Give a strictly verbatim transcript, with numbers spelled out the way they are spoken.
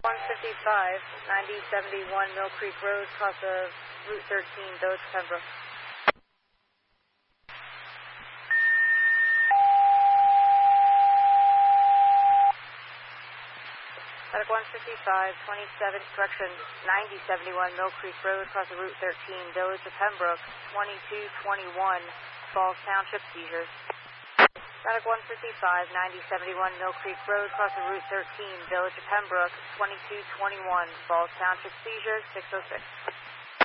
one fifty-five, ninety seventy-one Mill Creek Road, across of Route thirteen, Village Pembroke. Medic one fifty-five, twenty-seven, correction, ninety seventy-one Mill Creek Road, across of Route thirteen, Village of Pembroke, twenty-two twenty-one, Falls Township, seizures. Medic one fifty-five, ninety seventy-one Mill Creek Road, across of Route thirteen, Village of Pembroke, twenty-two twenty-one, Falls Township, seizures, six oh six.